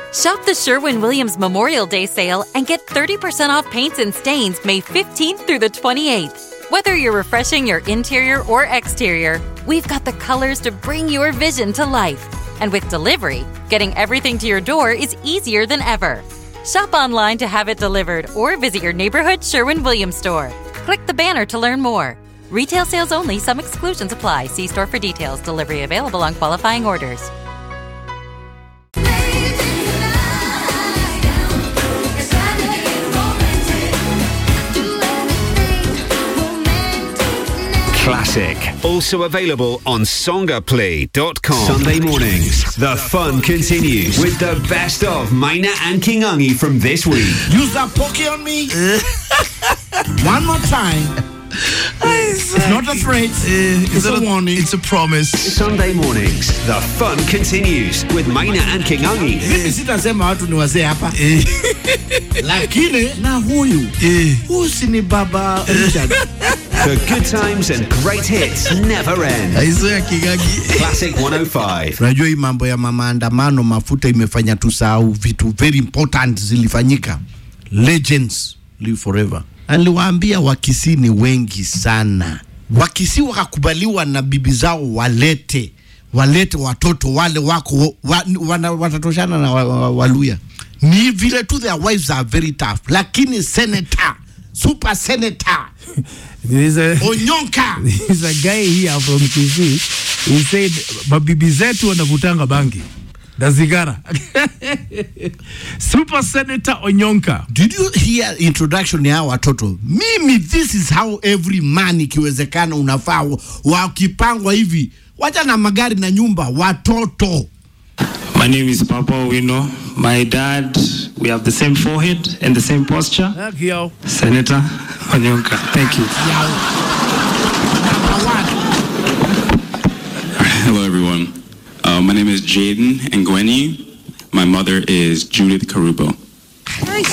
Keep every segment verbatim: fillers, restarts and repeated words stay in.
Shop the Sherwin-Williams Memorial Day sale and get thirty percent off paints and stains May fifteenth through the twenty-eighth. Whether you're refreshing your interior or exterior, we've got the colors to bring your vision to life. And with delivery, getting everything to your door is easier than ever. Shop online to have it delivered or visit your neighborhood Sherwin-Williams store. Click the banner to learn more. Retail sales only. Some exclusions apply. See store for details. Delivery available on qualifying orders. Classic. Also available on songa play dot com. Sunday mornings, the fun continues with the best of Maina and Kingangi from this week. Use that pokey on me. One more time. It's not a threat. Uh, it's a, a warning. It's a promise. Sunday mornings, the fun continues with Maina and Kingangi. Mimi sitasema watu ni wazee hapa. Lakini na huyu huyu ni baba Richard. The good times and great hits never end. Isaiah Kingangi. Classic one oh five. Unajua hii mambo ya maandamano mafuta imefanya tusahau vitu very important zilifanyika. Legends live forever. Aliwaambia Wakisii ni wengi sana. Wakisii wakakubaliwa na bibi zao walete walete watoto wale wako wa, wana, watatoshana na Waluya. Ni vile tu their wives are very tough. Lakini senator, super senator There is a Onyonka. There is a guy here from Kisii. He said mabibi zetu wanavutanga bangi na sigara. Super Senator Onyonka. Did you hear introduction ya watoto? Mimi, this is how every man ikiwezekana unafaa wakipangwa hivi. Wacha na magari na nyumba, watoto. My name is Papa Owino. My dad, we have the same forehead and the same posture. Thank you. Senator Onyonka. Thank you. Hello, everyone. Uh, my name is Jaden Ngweni. My mother is Judith Karubo. Nice.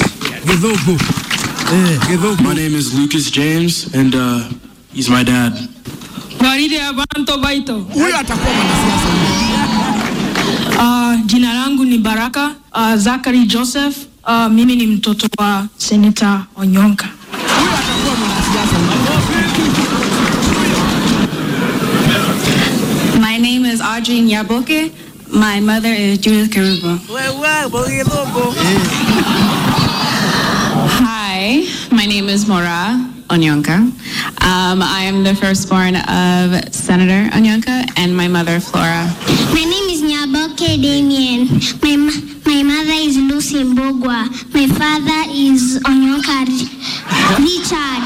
My name is Lucas James, and uh, he's my dad. Uh, jina langu ni Baraka uh, Zachary Joseph. Uh, mimi ni mtoto wa Senator Onyonka. My name is Audrey Nyaboke. My mother is Judith Karubo. Hi, my name is Mora Onyonka. Um, I am the firstborn of Senator Onyonka and my mother, Flora. My name is Nyaboke Damien. My, my mother is Lucy Mbogwa. My father is Onyonka Richard.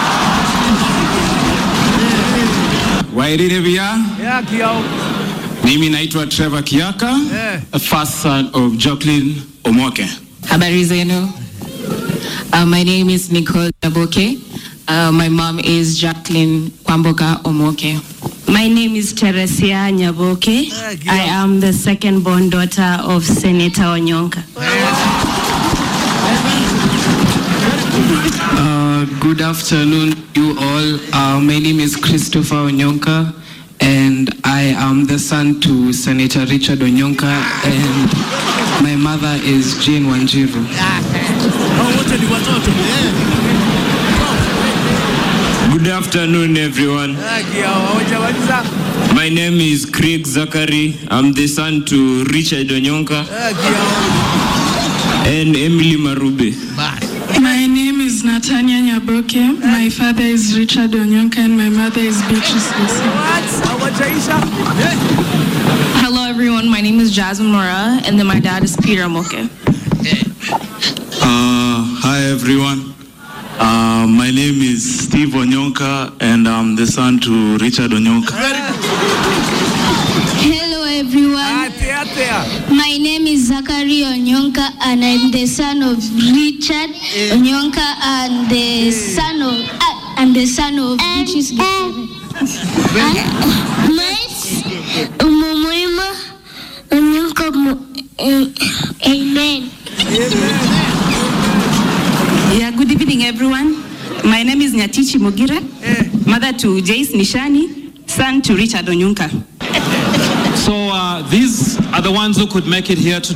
Wairire bia? Yeah, Kiao. Mimi naitwa Trevor Kiaka, yeah. A first son of Jacqueline Omoke. Habari zenu. Uh, my name is Nicole Nyaboke. Uh, my mom is Jacqueline Kwamboka Omoke. My name is Teresia Nyaboke. Yeah, I am the second born daughter of Senator Onyonka. Uh, good afternoon, you all. Uh, my name is Christopher Onyonka, and I am the son to Senator Richard Onyonka, and my mother is Jane Wanjiru. Good afternoon, everyone. My name is Craig Zachary. I'm the son to Richard Onyonka and Emily Marube. My name is Natanya Nyaboke. My father is Richard Onyonka and my mother is Beatrice Lisa. Hello, everyone. My name is Jasmine Mora, and then my dad is Peter Omoke. Uh, hi, everyone. Uh, my name is Steve Onyonka, and I'm the son to Richard Onyonka. Hello, everyone. My name is Zachary Onyonka, and I'm the son of Richard Onyonka, and the son of uh, and the son of Beatrice Lisa. Amen. Yeah, good evening, everyone. My name is Nyatichi Mogira, mother to Jace Nishani, son to Richard Onyonka. So uh, these are the ones who could make it here today.